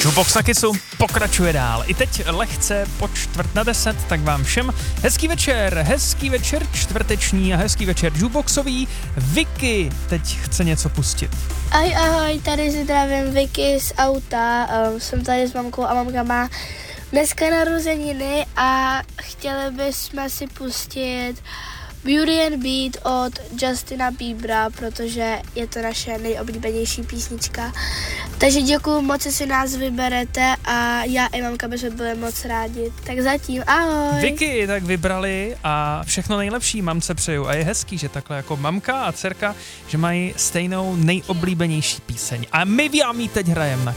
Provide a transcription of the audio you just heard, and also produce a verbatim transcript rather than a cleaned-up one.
Jukebox na Kissu pokračuje dál. I teď lehce po čtvrt na deset, tak vám všem hezký večer, hezký večer čtvrteční a hezký večer jukeboxový. Vicky teď chce něco pustit. Ahoj, ahoj, tady si zdravím Vicky z auta, um, jsem tady s mamkou a mamka má dneska narozeniny a chtěli bychom si pustit Beauty and Beat od Justina Biebera, protože je to naše nejoblíbenější písnička. Takže děkuju moc, že si nás vyberete a já i mamka bychom byli moc rádi. Tak zatím, ahoj. Vicky tak vybrali a všechno nejlepší mamce přeju. A je hezký, že takhle jako mamka a dcerka, že mají stejnou nejoblíbenější píseň. A my vám ji teď hrajeme na